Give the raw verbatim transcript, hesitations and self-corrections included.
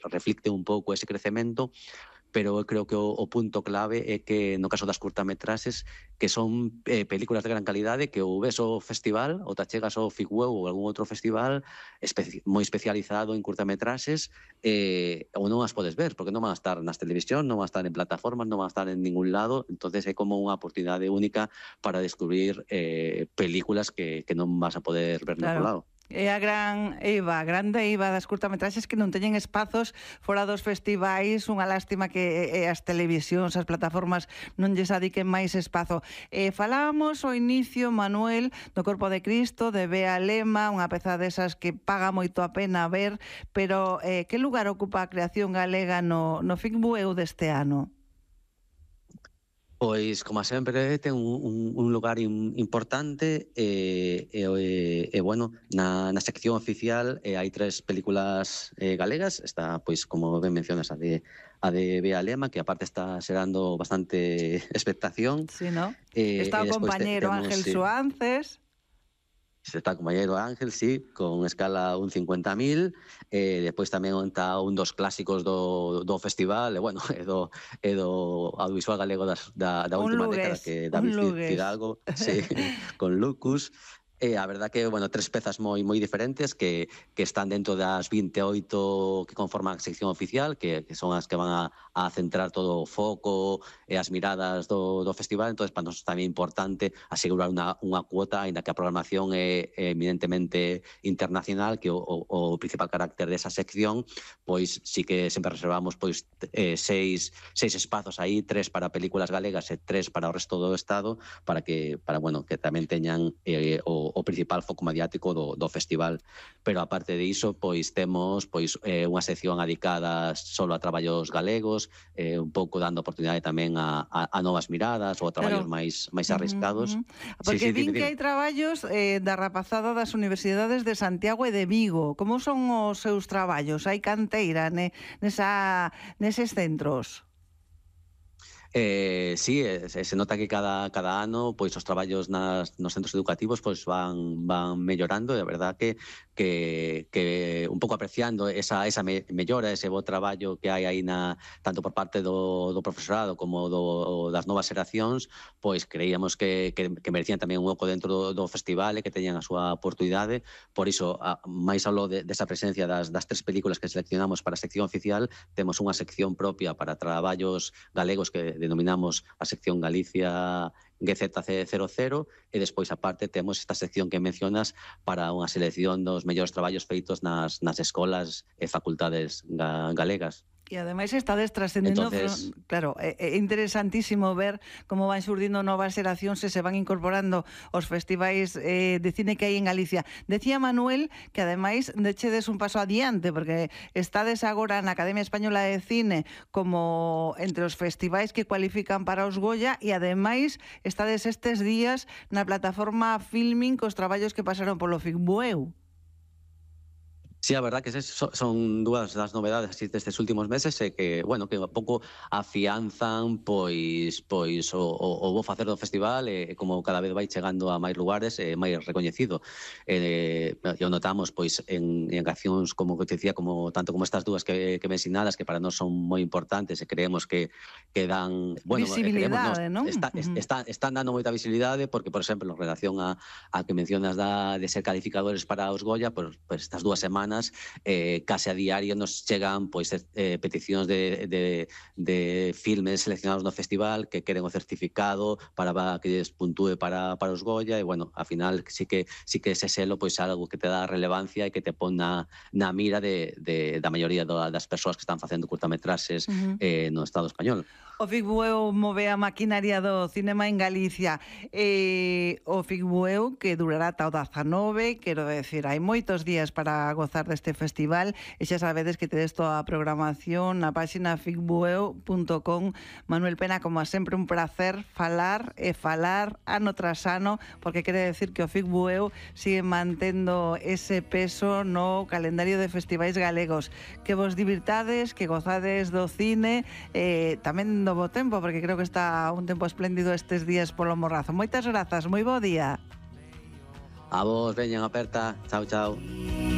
reflicte un pouco ese crecemento, pero eu creo que o, o punto clave é que no caso das curtametraxes que son eh, películas de gran calidade que ou ves o festival ou te chegas ao Figueu ou algún outro festival especi moi especializado en curtametraxes eh, ou non as podes ver porque non van a estar nas televisión, non van a estar en plataformas, non van a estar en ningún lado, entonces é como unha oportunidade única para descubrir eh, películas que, que non vas a poder ver no outro lado. É a gran eiva, a grande eiva das curtametraxes que non teñen espazos fora dos festivais, unha lástima que eh, as televisións, as plataformas non lles adiquen máis espazo. Eh, falábamos ao inicio, Manuel, do Corpo de Cristo, de Bea Lema, unha peza desas que paga moito a pena ver, pero eh, que lugar ocupa a creación galega no, no Figbueu deste ano? Pois, como sempre, ten un, un, un lugar in, importante e, e, e, e bueno, na, na sección oficial eh, hai tres películas eh, galegas, está, pois, como ben mencionas, a de, a de Bea Lema, que aparte está xerando bastante expectación. Sí, ¿no? Eh, está o compañeiro te, temos, Ángel sí, Suances. Está o compañeiro Ángel, sí, con escala un cincuenta mil, eh, despois tamén está un dos clásicos do, do festival, e bueno, é do, é do audiovisual galego das, da, da última década, que é David Fidalgo, sí, con Lucus. E a verdad que, bueno, tres pezas moi moi diferentes que, que están dentro das vinte e oito que conforman a sección oficial, que, que son as que van a, a centrar todo o foco e as miradas do, do festival. Entón, para nós tamén é importante asegurar unha, unha cuota, ainda que a programación é, é eminentemente internacional, que o, o, o principal carácter desa sección, pois sí que sempre reservamos pois eh, seis, seis espazos aí, tres para películas galegas e tres para o resto do Estado, para que, para, bueno, que tamén teñan eh, o o principal foco mediático do, do festival. Pero aparte de iso, pois temos pois eh, unha sección adicada solo a traballos galegos, eh, un pouco dando oportunidade tamén a, a, a novas miradas ou a traballos Pero, máis máis arriscados. Uh, uh, porque sí, sí, din dime, que hai traballos eh, da rapazada das universidades de Santiago e de Vigo. Como son os seus traballos? Hai canteira ne, nesa, neses centros? Eh, sí, se, se nota que cada, cada ano pois os traballos nas, nos centros educativos pois van, van mellorando, e a verdad que, que, que un pouco apreciando esa, esa me, mellora, ese bo traballo que hai aí na, tanto por parte do, do profesorado como do, das novas xeracións, pois creíamos que, que, que merecían tamén un oco dentro do, do festival e que teñan a súa oportunidade. Por iso, a, máis aló de, desa presencia das, das tres películas que seleccionamos para a sección oficial, temos unha sección propia para traballos galegos que denominamos a sección Galicia G Z C cero cero, e despois aparte temos esta sección que mencionas para unha selección dos mellores traballos feitos nas, nas escolas e facultades ga, galegas. E ademais estades trascendendo, entonces, claro, é interesantísimo ver como van xurdindo novas xeracións e se van incorporando os festivais eh, de cine que hai en Galicia. Decía Manuel que ademais dechedes un paso adiante, porque estades agora na Academia Española de Cine como entre os festivais que cualifican para os Goya, e ademais estades estes días na plataforma Filming cos traballos que pasaron polo Figbueu. Sí, a verdad que son dúas das novedades así destes últimos meses e que, bueno, que un pouco afianzan pois pois o, o, o bo facer do festival e como cada vez vai chegando a máis lugares e máis recoñecido. Eh, e notamos pois en, en accións como que te decía, como tanto como estas dúas que, que mencionadas, que para nós son moi importantes e creemos que, que dan, bueno, visibilidade, creemos, non? Está, uh-huh. está, están dando moita visibilidade porque, por exemplo, en relación a, a que mencionas da, de ser calificadores para os Goya, pues, pues estas dúas semanas Eh, case a diario nos chegan pois eh, peticións de, de, de filmes seleccionados no festival que queren o certificado para que les puntúe para, para os Goya, e bueno, ao final sí que, sí que ese selo pois algo que te dá relevancia e que te pon na, na mira de, de, da maioría das persoas que están facendo curtametraxes uh-huh. eh, no Estado español. O Figbueu move a maquinaria do cinema en Galicia. Eh, o Figbueu que durará ata o dezanove, quero decir, hai moitos días para gozar deste festival, e xa sabedes que tedes toda a programación na páxina figbueu punto com. Manuel Pena, como sempre, un placer falar e falar ano tras ano, porque quere decir que o Figbueu sigue mantendo ese peso no calendario de festivais galegos. Que vos divirtades, que gozades do cine, eh, tamén do bo tempo, porque creo que está un tempo espléndido estes días polo Morrazo. Moitas grazas, moi bo día. A vos, veñan, aperta. Chao, chao.